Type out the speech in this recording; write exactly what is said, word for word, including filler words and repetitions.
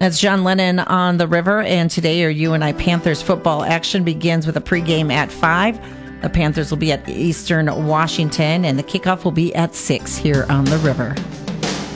That's John Lennon on the River, and today your U N I Panthers football action begins with a pregame at five. The Panthers will be at Eastern Washington, and the kickoff will be at six here on the River.